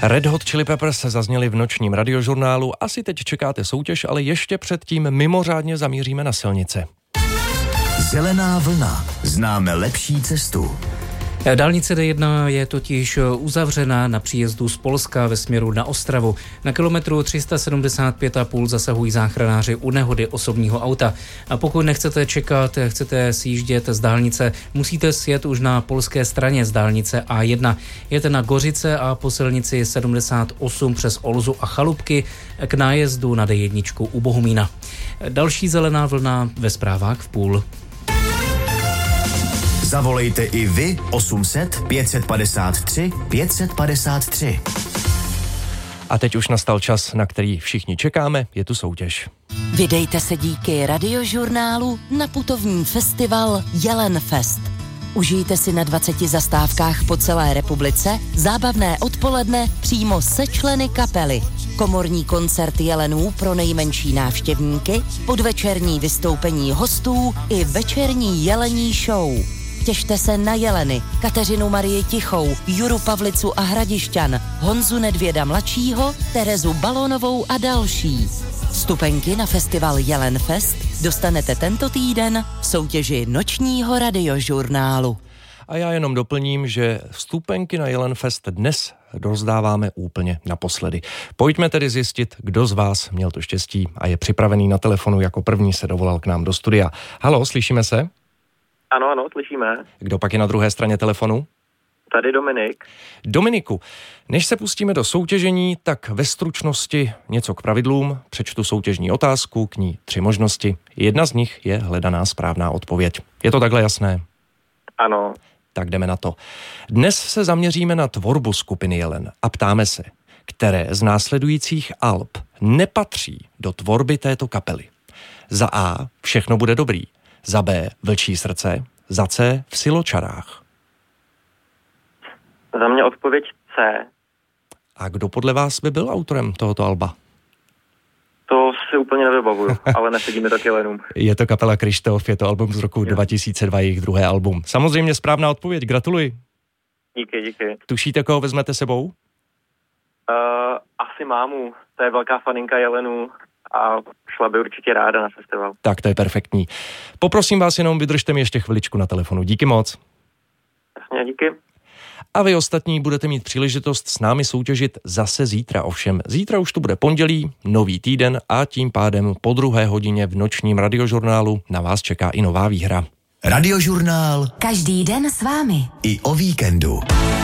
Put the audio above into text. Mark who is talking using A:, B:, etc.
A: Red Hot Chili Peppers se zazněli v nočním radiožurnálu. Asi teď čekáte soutěž, ale ještě předtím mimořádně zamíříme na silnice.
B: Zelená vlna. Známe lepší cestu.
C: Dálnice D1 je totiž uzavřena na příjezdu z Polska ve směru na Ostravu. Na kilometru 375,5 zasahují záchranáři u nehody osobního auta. A pokud nechcete čekat, chcete sjíždět z dálnice, musíte sjet už na polské straně z dálnice A1. Jete na Gořice a po silnici 78 přes Olzu a Chalupky k nájezdu na D1 u Bohumína. Další zelená vlna ve zprávách v půl.
B: Zavolejte i vy 800 553 553.
A: A teď už nastal čas, na který všichni čekáme, je tu soutěž.
D: Vydejte se díky radiožurnálu na putovní festival Jelenfest. Užijte si na 20 zastávkách po celé republice zábavné odpoledne přímo se členy kapely. Komorní koncert jelenů pro nejmenší návštěvníky, podvečerní vystoupení hostů i večerní jelení show. Těšte se na jeleny, Kateřinu Marii Tichou, Juru Pavlicu a Hradišťan, Honzu Nedvěda mladšího, Terezu Balonovou a další. Vstupenky na festival Jelenfest dostanete tento týden v soutěži nočního radiožurnálu.
A: A já jenom doplním, že vstupenky na Jelenfest dnes rozdáváme úplně naposledy. Pojďme tedy zjistit, kdo z vás měl to štěstí a je připravený na telefonu, jako první se dovolal k nám do studia. Haló, slyšíme se?
E: Ano, slyšíme.
A: Kdo pak je na druhé straně telefonu?
E: Tady Dominik.
A: Dominiku, než se pustíme do soutěžení, tak ve stručnosti něco k pravidlům. Přečtu soutěžní otázku, k ní 3 možnosti. Jedna z nich je hledaná správná odpověď. Je to takhle jasné?
E: Ano.
A: Tak jdeme na to. Dnes se zaměříme na tvorbu skupiny Jelen a ptáme se, které z následujících alb nepatří do tvorby této kapely. Za A Všechno bude dobrý, za B Vlčí srdce, za C V siločarách.
E: Za mě odpověď C.
A: A kdo podle vás by byl autorem tohoto alba?
E: To si úplně nevybavuju, ale nesedíme tak jelenům.
A: Je to kapela Kryštof, je to album z roku 2002, jejich druhé album. Samozřejmě správná odpověď, gratuluji.
E: Díky.
A: Tušíte, koho vezmete sebou?
E: Asi mámu, to je velká faninka jelenů a šla by určitě ráda na festival.
A: Tak to je perfektní. Poprosím vás jenom, vydržte mi ještě chviličku na telefonu. Díky moc.
E: Jasně, díky.
A: A vy ostatní budete mít příležitost s námi soutěžit zase zítra. Ovšem, zítra už to bude pondělí, nový týden a tím pádem po 2. hodině v nočním radiožurnálu na vás čeká i nová výhra.
B: Radiožurnál.
D: Každý den s vámi.
B: I o víkendu.